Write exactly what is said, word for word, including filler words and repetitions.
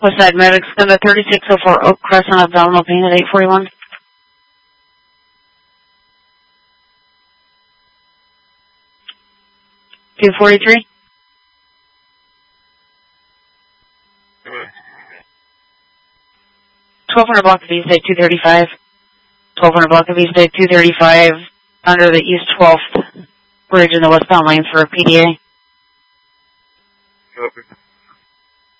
Westside Medics, number thirty-six oh four Oak Crescent, abdominal pain at eight forty-one. two forty-three. twelve hundred block of East Day two thirty-five. twelve hundred block of East Day two thirty-five under the East twelfth bridge in the westbound lane for a P D A.